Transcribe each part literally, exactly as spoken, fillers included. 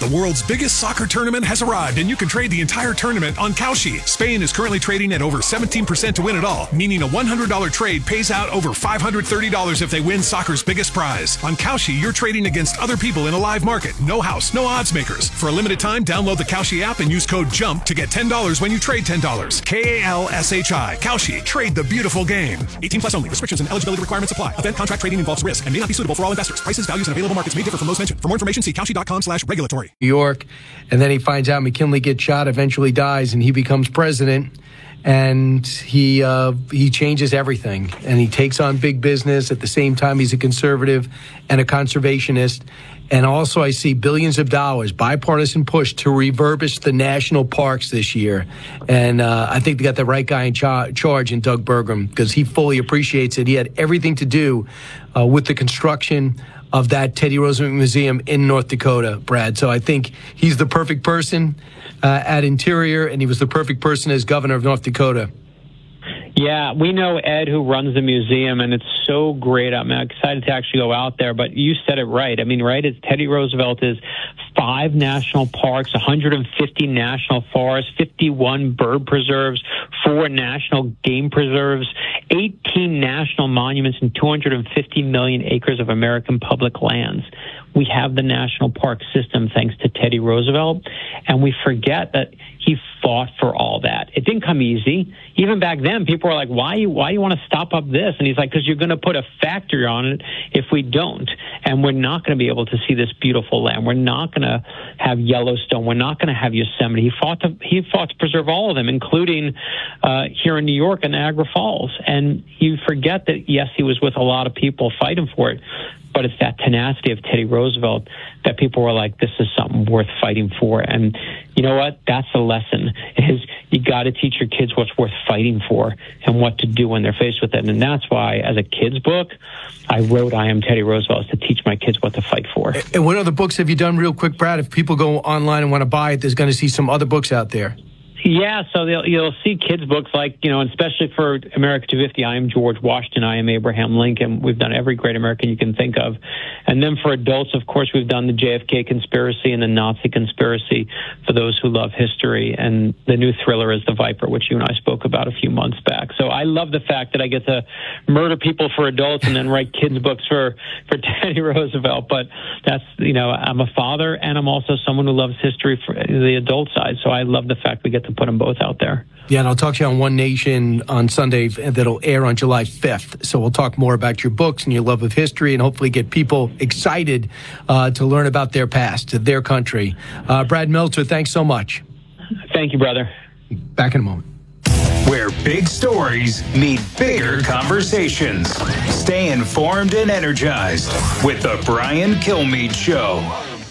The world's biggest soccer tournament has arrived, and you can trade the entire tournament on Kalshi. Spain is currently trading at over seventeen percent to win it all, meaning a one hundred dollars trade pays out over five hundred thirty dollars if they win soccer's biggest prize. On Kalshi, you're trading against other people in a live market. No house, no odds makers. For a limited time, download the Kalshi app and use code JUMP to get ten dollars when you trade ten dollars. K A L S H I. Kalshi. Trade the beautiful game. eighteen plus only. Restrictions and eligibility requirements apply. Event contract trading involves risk and may not be suitable for all investors. Prices, values, and available markets may differ from those mentioned. For more information, see Kalshi.com slash regulatory. New York, and then he finds out McKinley gets shot, eventually dies, and he becomes president. And he uh, he changes everything, and he takes on big business. At the same time, he's a conservative and a conservationist. And also, I see billions of dollars, bipartisan push to refurbish the national parks this year. And uh, I think they got the right guy in char- charge in Doug Burgum, because he fully appreciates it. He had everything to do uh, with the construction of that Teddy Roosevelt Museum in North Dakota, Brad. So I think he's the perfect person uh, at Interior, and he was the perfect person as governor of North Dakota. Yeah, we know Ed, who runs the museum, and it's so great. I'm excited to actually go out there. But you said it right. I mean, right, it's Teddy Roosevelt is five national parks, one hundred fifty national forests, fifty-one bird preserves, four national game preserves, eighteen national monuments, and two hundred fifty million acres of American public lands. We have the national park system thanks to Teddy Roosevelt, and we forget that he fought for all that. It didn't come easy. Even back then, people were like, why, why do you want to stop up this? And he's like, because you're going to put a factory on it if we don't, and we're not going to be able to see this beautiful land. We're not going to have Yellowstone. We're not going to have Yosemite. He fought to, he fought to preserve all of them, including uh, here in New York and Niagara Falls. And you forget that, yes, he was with a lot of people fighting for it, but it's that tenacity of Teddy Roosevelt that people were like, this is something worth fighting for. And you know what? That's the lesson, is you got to teach your kids what's worth fighting for and what to do when they're faced with it. And that's why, as a kid's book, I wrote I Am Teddy Roosevelt, to teach my kids what to fight for. And what other books have you done, real quick, Brad? If people go online and want to buy it, there's going to see some other books out there. Yeah, so they'll, you'll see kids' books like, you know, and especially for America two fifty, I Am George Washington, I Am Abraham Lincoln. We've done every great American you can think of. And then for adults, of course, we've done the J F K conspiracy and the Nazi conspiracy for those who love history. And the new thriller is The Viper, which you and I spoke about a few months back. So I love the fact that I get to murder people for adults and then write kids' books for, for Teddy Roosevelt. But that's, you know, I'm a father, and I'm also someone who loves history for the adult side. So I love the fact we get to put them both out there. Yeah, and I'll talk to you on One Nation on Sunday that'll air on July fifth. So we'll talk more about your books and your love of history, and hopefully get people excited uh, to learn about their past, their country. Uh, Brad Meltzer, thanks so much. Thank you, brother. Back in a moment. Where big stories meet bigger conversations. Stay informed and energized with the Brian Kilmeade Show.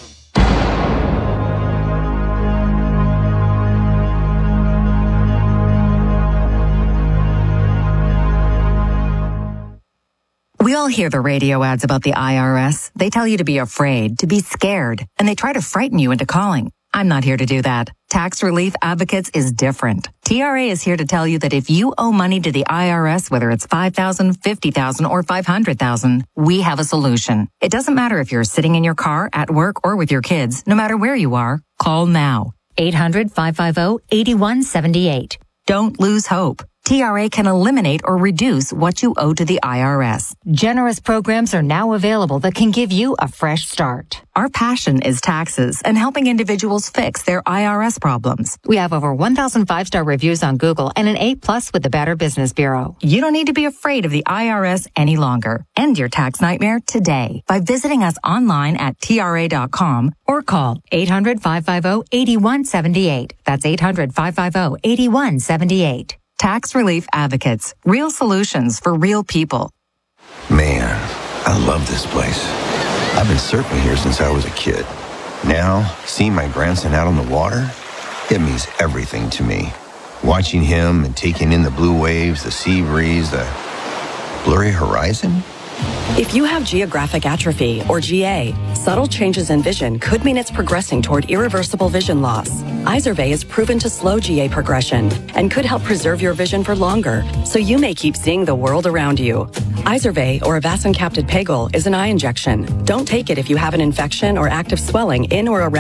We all hear the radio ads about the I R S. They tell you to be afraid, to be scared, and they try to frighten you into calling. I'm not here to do that. Tax Relief Advocates is different. T R A is here to tell you that if you owe money to the I R S, whether it's five thousand dollars, fifty thousand dollars, or five hundred thousand dollars, we have a solution. It doesn't matter if you're sitting in your car, at work, or with your kids. No matter where you are, call now. eight hundred, five five zero, eight one seven eight. Don't lose hope. T R A can eliminate or reduce what you owe to the I R S. Generous programs are now available that can give you a fresh start. Our passion is taxes and helping individuals fix their I R S problems. We have over one thousand five-star reviews on Google and an A plus with the Better Business Bureau. You don't need to be afraid of the I R S any longer. End your tax nightmare today by visiting us online at T R A dot com or call eight hundred, five five zero, eight one seven eight. That's eight hundred, five five zero, eight one seven eight. Tax Relief Advocates. Real solutions for real people. Man, I love this place. I've been surfing here since I was a kid. Now, seeing my grandson out on the water, it means everything to me. Watching him and taking in the blue waves, the sea breeze, the blurry horizon. If you have geographic atrophy, or G A, subtle changes in vision could mean it's progressing toward irreversible vision loss. Izervay is proven to slow G A progression and could help preserve your vision for longer, so you may keep seeing the world around you. Izervay, or Avastin Capted Pagel, is an eye injection. Don't take it if you have an infection or active swelling in or around